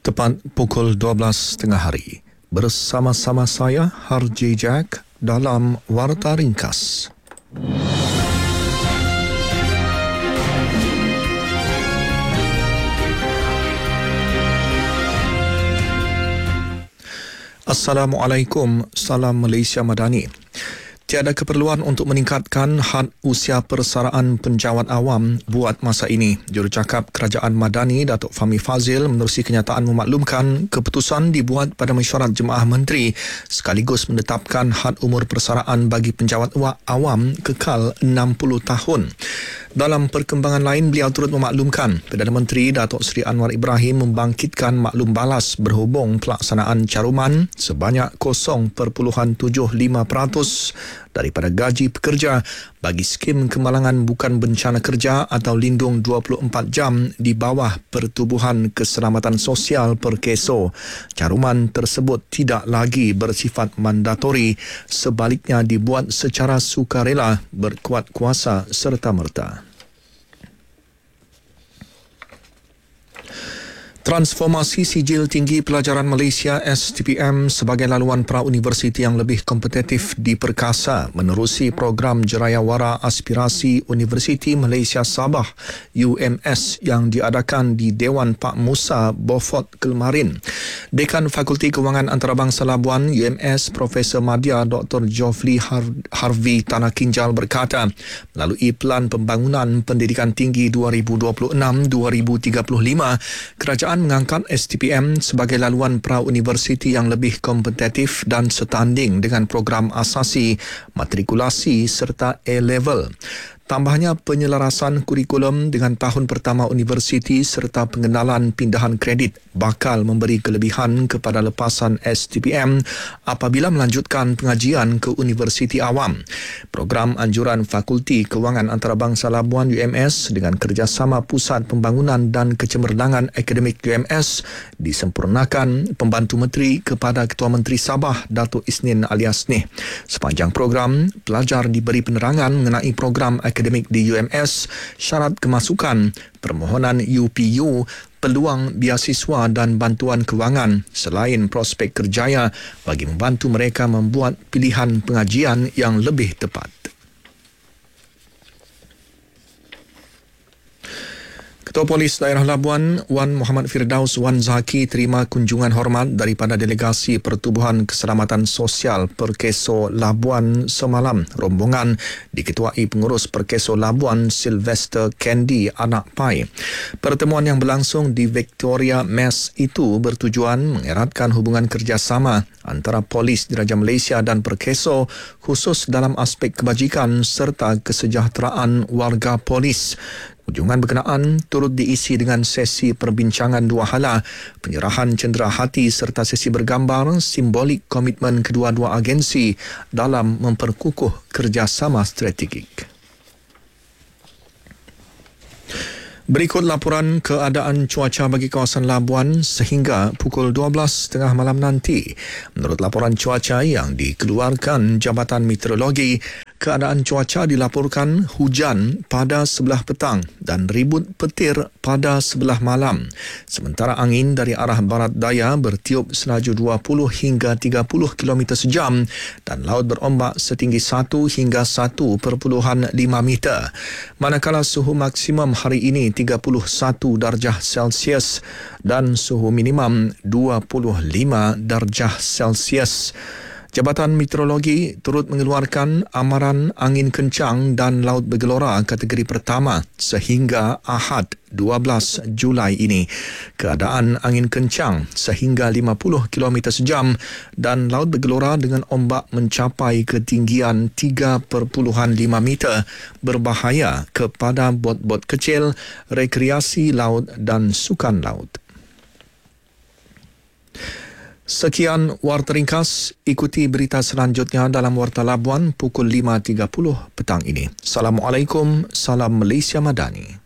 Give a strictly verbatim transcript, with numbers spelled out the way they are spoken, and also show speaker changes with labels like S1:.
S1: Tepat pukul dua belas tengah hari, bersama-sama saya Harji Jack dalam Warta Ringkas. Assalamualaikum, salam Malaysia Madani. Tiada keperluan untuk meningkatkan had usia persaraan penjawat awam buat masa ini. Jurucakap Kerajaan Madani Datuk Fahmi Fazil menerusi kenyataan memaklumkan keputusan dibuat pada mesyuarat Jemaah Menteri sekaligus menetapkan had umur persaraan bagi penjawat awam kekal enam puluh tahun. Dalam perkembangan lain, beliau turut memaklumkan Perdana Menteri Datuk Seri Anwar Ibrahim membangkitkan maklum balas berhubung pelaksanaan caruman sebanyak kosong perpuluhan tujuh lima peratus daripada gaji pekerja bagi skim kemalangan bukan bencana kerja atau lindung dua puluh empat jam di bawah Pertubuhan Keselamatan Sosial Perkeso. Caruman tersebut tidak lagi bersifat mandatori, sebaliknya dibuat secara sukarela berkuat kuasa serta-merta. Transformasi Sijil Tinggi Pelajaran Malaysia S T P M sebagai laluan pra-universiti yang lebih kompetitif diperkasa menerusi program Jerayawara Aspirasi Universiti Malaysia Sabah U M S yang diadakan di Dewan Pak Musa Beaufort Kelmarin. Dekan Fakulti Kewangan Antarabangsa Labuan U M S Profesor Madya Doktor Jofli Har- Harvey Tanah Kinjal berkata, melalui Pelan Pembangunan Pendidikan Tinggi dua ribu dua puluh enam dua ribu tiga puluh lima, kerajaan mengangkat S T P M sebagai laluan pra-universiti yang lebih kompetitif dan setanding dengan program asasi, matrikulasi serta A-Level. Tambahnya, penyelarasan kurikulum dengan tahun pertama universiti serta pengenalan pindahan kredit bakal memberi kelebihan kepada lepasan S T P M apabila melanjutkan pengajian ke universiti awam. Program anjuran Fakulti Kewangan Antarabangsa Labuan U M S dengan kerjasama Pusat Pembangunan dan Kecemerlangan Akademik U M S disempurnakan Pembantu Menteri kepada Ketua Menteri Sabah Datuk Isnin Aliasnih. Sepanjang program, pelajar diberi penerangan mengenai program akademik di U M S, syarat kemasukan, permohonan U P U, peluang beasiswa dan bantuan kewangan selain prospek kerjaya bagi membantu mereka membuat pilihan pengajian yang lebih tepat. Ketua Polis Daerah Labuan, Wan Muhammad Firdaus Wan Zaki terima kunjungan hormat daripada Delegasi Pertubuhan Keselamatan Sosial Perkeso Labuan semalam. Rombongan diketuai Pengurus Perkeso Labuan Sylvester Candy Anak Pai. Pertemuan yang berlangsung di Victoria Mess itu bertujuan mengeratkan hubungan kerjasama antara Polis Diraja Malaysia dan Perkeso khusus dalam aspek kebajikan serta kesejahteraan warga polis. Kunjungan berkenaan turut diisi dengan sesi perbincangan dua hala, penyerahan cenderahati serta sesi bergambar simbolik komitmen kedua-dua agensi dalam memperkukuh kerjasama strategik. Berikut laporan keadaan cuaca bagi kawasan Labuan sehingga pukul dua belas tiga puluh malam nanti. Menurut laporan cuaca yang dikeluarkan Jabatan Meteorologi, keadaan cuaca dilaporkan hujan pada sebelah petang dan ribut petir pada sebelah malam. Sementara angin dari arah barat daya bertiup selaju dua puluh hingga tiga puluh kilometer sejam dan laut berombak setinggi satu hingga satu perpuluhan lima meter. Manakala suhu maksimum hari ini tiga puluh satu darjah Celsius dan suhu minimum dua puluh lima darjah Celsius. Jabatan Meteorologi turut mengeluarkan amaran angin kencang dan laut bergelora kategori pertama sehingga Ahad dua belas Julai ini. Keadaan angin kencang sehingga lima puluh kilometer sejam dan laut bergelora dengan ombak mencapai ketinggian tiga perpuluhan lima meter berbahaya kepada bot-bot kecil, rekreasi laut dan sukan laut. Sekian Warta Ringkas. Ikuti berita selanjutnya dalam Warta Labuan pukul lima tiga puluh petang ini. Assalamualaikum, salam Malaysia Madani.